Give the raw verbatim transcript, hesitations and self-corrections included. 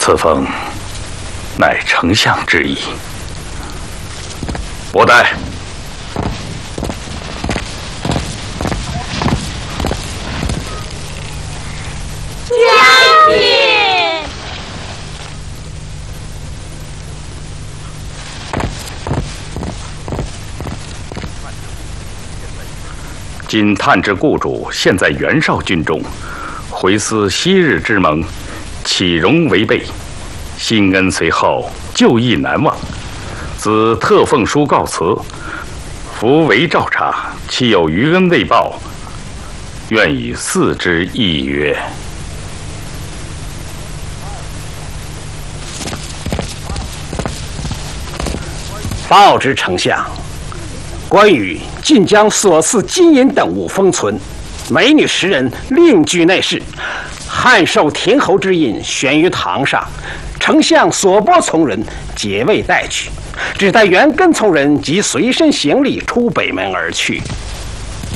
此封乃丞相之意。我待。 今探知故主现在袁绍军中，回思昔日之盟，岂容违背？新恩随后，旧义难忘。子特奉书告辞，夫为照察，岂有余恩未报？愿以嗣之意曰。 报之丞相，关羽竟将所赐金银等物封存，美女十人另居内室，汉寿亭侯之印悬于堂上。丞相所拨从人皆未带去，只待袁根从人及随身行李出北门而去。